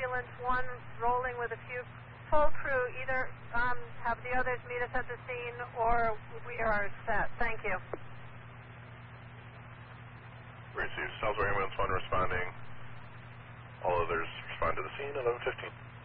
Ambulance 1 rolling with a few full crew. Either have the others meet us at the scene or we are set. Thank you. Received. Salisbury Ambulance 1 responding. All others respond to the scene, 11:15.